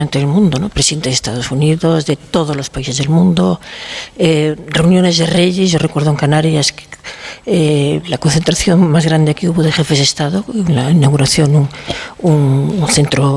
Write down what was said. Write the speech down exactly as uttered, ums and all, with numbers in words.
del mundo, ¿no? Presidente de Estados Unidos, de todos los países del mundo, eh, reuniones de reyes. Yo recuerdo en Canarias que, eh, la concentración más grande que hubo de jefes de Estado, en la inauguración un, un, un centro